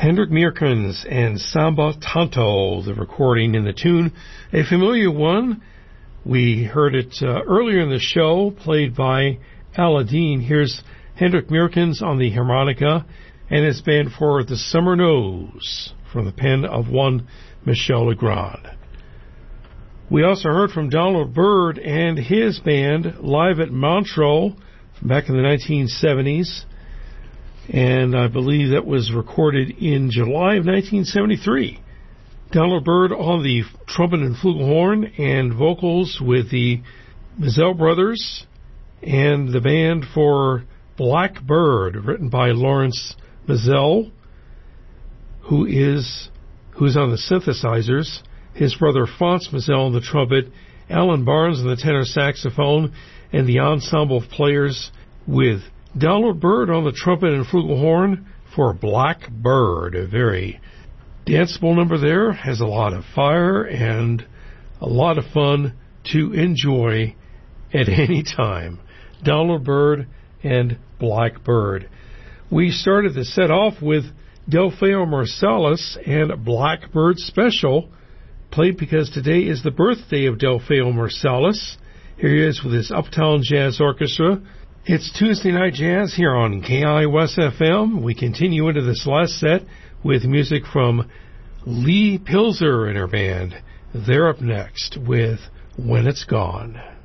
Hendrik Meerkens and Samba Tanto, the recording and the tune, a familiar one. We heard it earlier in the show, played by Aladdin. Here's Hendrik Meerkens on the harmonica and his band for The Summer Knows, from the pen of one Michel Legrand. We also heard from Donald Byrd and his band live at Montreux back in the 1970s, and I believe that was recorded in July of 1973. Donald Byrd on the trumpet and flugelhorn and vocals with the Mizell Brothers, and the band for Blackbird, written by Lawrence Mizell, who's on the synthesizers, his brother Fonz Mizell on the trumpet, Alan Barnes on the tenor saxophone, and the ensemble of players with Donald Byrd on the trumpet and flugelhorn for Blackbird. A very danceable number there, has a lot of fire and a lot of fun to enjoy at any time. Donald Byrd and Blackbird. We started the set off with Delfeayo Marsalis and Blackbird Special, played because today is the birthday of Delfeayo Marsalis. Here he is with his Uptown Jazz Orchestra. It's Tuesday Night Jazz here on KIUS FM. We continue into this last set with music from Lee Pilzer and her band. They're up next with When It's Gone.